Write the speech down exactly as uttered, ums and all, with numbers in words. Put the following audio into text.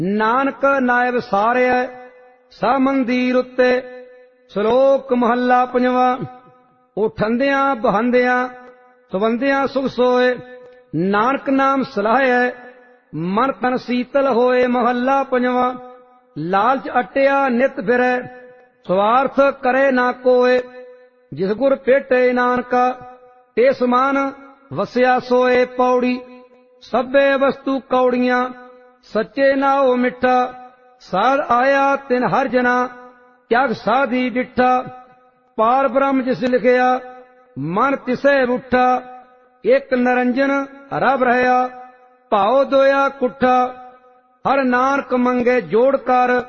नानक नायब सारिया सा मंदीर उत्ते। श्लोक महला पंजवा। उठंदियां बहंदियां सवंदियां सुख सोए, नानक नाम सलाहै मन तन शीतल होए। महला पंजवा। लालच अटिया नित फिरै, स्वार्थ करे ना कोय। जिस गुर भेटे नानका ते समान वसिया सोए। पौड़ी। सभे वस्तु कौड़ियां सच्चे नाओ मिठा, साध आया तिन हर जना त्याग साधी डिठा। पार ब्रह्म जिस लिखिया मन तिसे रूठा, एक निरंजन रब रहया भाव दोया कुठा। हर नानक मंगे जोड़ कर